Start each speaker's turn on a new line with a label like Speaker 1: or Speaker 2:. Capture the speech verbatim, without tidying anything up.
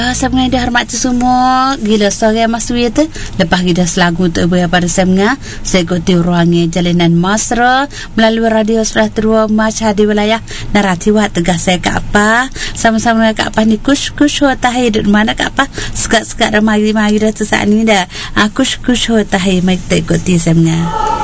Speaker 1: Saya mengenai dihormati semua gila sore masuk itu lepas kita selagu untuk ibu pada saya menga saya ikuti ruangnya jalinan masra melalui radio Sejahtera Masyarakat di wilayah Naratiwa tegas saya ke apa sama-sama ke apa ni kush kush hotahi di mana ke apa sekat-sekat ramai-ramai dah sesaat ni dah kush kush hotahi mai ikuti saya menga